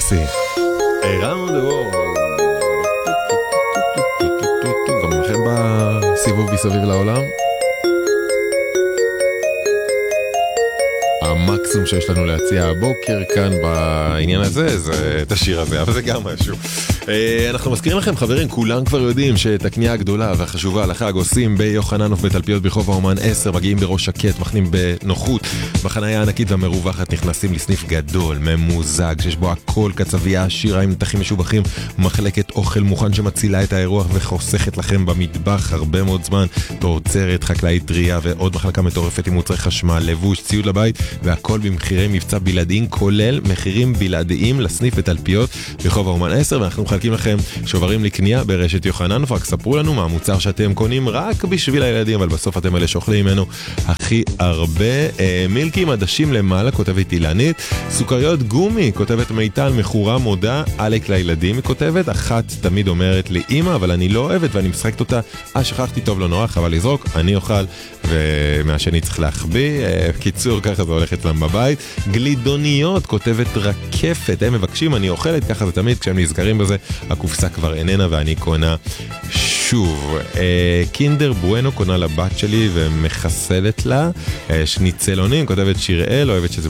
ניסי. Around the world. גם לכם בסיבוב מסביב לעולם. המקסימום שיש לנו להציע הבוקר כאן בעניין הזה זה את השיר הזה, אבל זה גם משהו. אנחנו מזכירים לכם, חברים, כולם כבר יודעים שאת הקנייה הגדולה והחשובה לחג עושים ביוחננוף בתלפיות ברחוב האומן 10, מגיעים בראש שקט, מחנים בנוחות, בחניה הענקית והמרווחת נכנסים לסניף גדול, ממוזג, שיש בו הכל, קצבייה עשירה עם נתחים משובחים, מחלקת אוכל מוכן שמצילה את האירוח וחוסכת לכם במטבח הרבה מאוד זמן, תוצרת חקלאית טריה ועוד מחלקה מטורפת עם מוצרי חשמל, לבוש, ציוד לבית, והכל במחירי מבצע בלעדיים, כולל מחירים בלעדיים לסניף בתלפיות ברחוב האומן 10, ואנחנו מחלקים לכם שוברים לקנייה ברשת יוחננוף. רק ספרו לנו מה המוצר שאתם קונים רק בשביל הילדים, אבל בסוף אתם אלה שאוכלים ממנו הכי הרבה. מילקים עדשים למעלה, כותבת אילנית. סוכריות גומי, כותבת מיטל. מחורה מודה, אלק לילדים, היא כותבת. אחת תמיד אומרת לי אמא, אבל אני לא אוהבת ואני משחקת אותה. שכחתי, טוב, לא נורא, חבל לזרוק, אני אוכל ומהשני צריך להחביא. קיצור, ככה זה הולך אצלם בבית. גלידוניות, כותבת רקפת, הם מבקשים, אני אוכלת, ככה זה תמיד כשהם נזכרים בזה, הקופסה כבר איננה ואני קונה שוב. קינדר בואנו קונה לבת שלי ומחסלת לה. שניצלונים, כותבת שיראל, אוהבת שזה